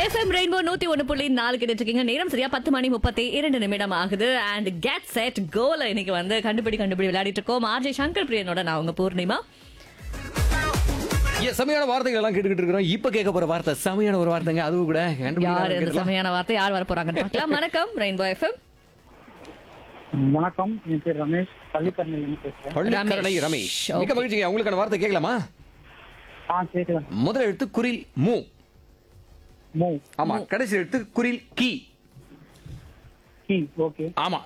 FM rainbow 101.4 கேட்டுட்டு இருக்கீங்க. நேரம் சரியா 10:32 ஆகுது. அண்ட் கெட் செட் கோல இன்னைக்கு வந்து கண்டுபிடி விளையாடிட்டு இருக்கோம். ஆர்ஜே சங்கர் பிரியனோட நான் உங்க பூர்ணிமா. செமையான வார்த்தைகள் எல்லாம் கேட்டுக்கிட்டு இருக்கிறோம். இப்ப கேட்க போற வார்த்தை செமையான ஒரு வார்த்தைங்க. அதுவும் கூட யார் இந்த செமையான வார்த்தை யார் வர போறாங்கன்னு பார்க்கலாம். வணக்கம் ரெயின்போ எஃப்எம். வணக்கம், என் பேர் ரமேஷ், பள்ளிக்கரணையிலிருந்து பேசுறேன். பள்ளிக்கரணை ரமேஷ். மிக மகிழ்ச்சிங்க. உங்களுக்கான வார்த்தை கேட்கலாமா? கேட்கலாம். முதல் எழுத்து குரில் மூ. மூ. ஆமா. கடைசி எழுத்து குரில் கி. கி. ஓகே. ஆமா.